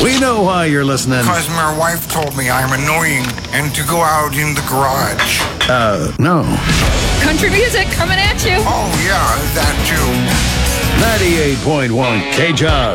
We know why you're listening. Because my wife told me I'm annoying and to go out in the garage. No. Country music coming at you. Oh, yeah, that too. 98.1 KJOG.